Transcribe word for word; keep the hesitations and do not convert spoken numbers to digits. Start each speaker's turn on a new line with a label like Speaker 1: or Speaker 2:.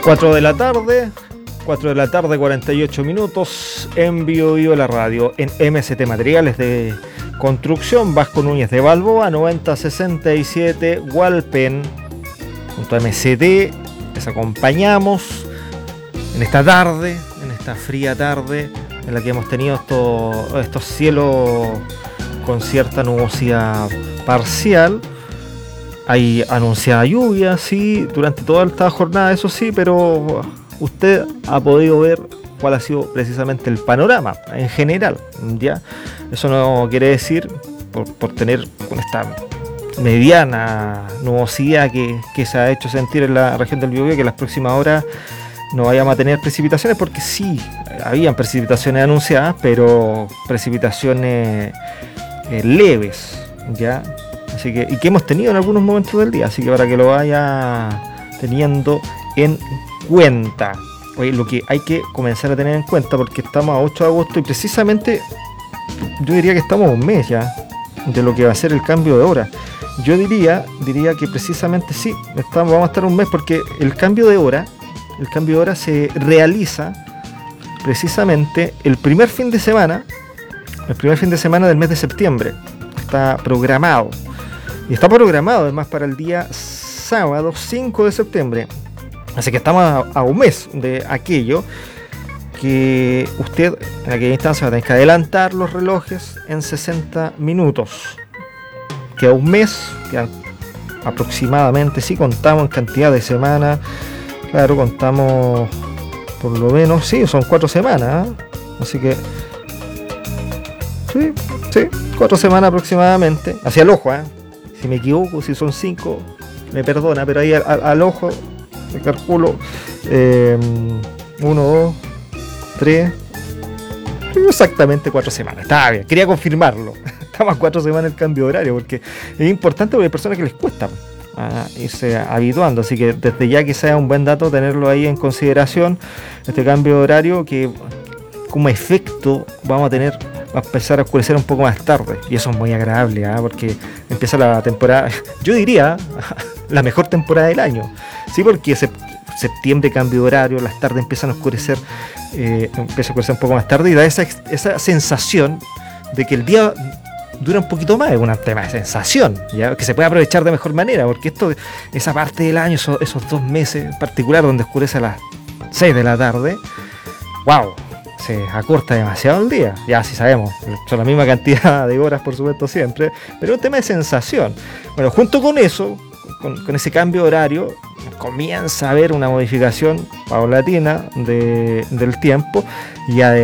Speaker 1: cuatro de la tarde, cuatro de la tarde, cuarenta y ocho minutos, en Bio Bio la radio, en M S T Materiales de Construcción, Vasco Núñez de Balboa, noventa sesenta y siete, Hualpén, junto a M S T, les acompañamos en esta tarde, en esta fría tarde, en la que hemos tenido estos, estos cielos con cierta nubosidad parcial. Hay anunciada lluvia, sí, durante toda esta jornada, eso sí, pero usted ha podido ver cuál ha sido precisamente el panorama en general, ¿ya? Eso no quiere decir, por, por tener con esta mediana nubosidad que, que se ha hecho sentir en la región del Biobío, que en las próximas horas no vayamos a tener precipitaciones, porque sí, habían precipitaciones anunciadas, pero precipitaciones eh, leves, ¿ya? Así que, y que hemos tenido en algunos momentos del día, así que para que lo vaya teniendo en cuenta. Oye, lo que hay que comenzar a tener en cuenta, porque estamos a ocho de agosto y precisamente yo diría que estamos a un mes ya de lo que va a ser el cambio de hora. Yo diría, diría que precisamente sí, estamos, vamos a estar un mes, porque el cambio de hora, el cambio de hora se realiza precisamente el primer fin de semana, el primer fin de semana del mes de septiembre. Está programado. Y está programado además para el día sábado cinco de septiembre. Así que estamos a, a un mes de aquello que usted en aquella instancia va a tener que adelantar los relojes en sesenta minutos. Queda un mes, queda aproximadamente, si contamos en cantidad de semanas, claro, contamos por lo menos, sí, son cuatro semanas, ¿eh? Así que, sí, sí, cuatro semanas aproximadamente, hacia el ojo, ¿eh? Si me equivoco, si son cinco, me perdona, pero ahí al, al ojo me calculo eh, uno, dos, tres, exactamente cuatro semanas. Está bien, quería confirmarlo. Estamos a cuatro semanas el cambio de horario, porque es importante, porque hay personas que les cuesta a irse habituando, así que desde ya que sea un buen dato tenerlo ahí en consideración, este cambio de horario que como efecto vamos a tener, va a empezar a oscurecer un poco más tarde, y eso es muy agradable, ¿eh? Porque empieza la temporada, yo diría, la mejor temporada del año, sí, porque se, septiembre cambio de horario, las tardes empiezan a oscurecer, eh, empieza a oscurecer un poco más tarde, y da esa, esa sensación de que el día dura un poquito más, es un tema de sensación, ¿ya? Que se puede aprovechar de mejor manera, porque esto, esa parte del año, esos, esos dos meses en particular, donde oscurece a las seis de la tarde, wow, se acorta demasiado el día, ya sí sabemos, son la misma cantidad de horas por supuesto siempre, pero es un tema de sensación. Bueno, junto con eso, con, con ese cambio de horario, comienza a haber una modificación paulatina de, del tiempo, y además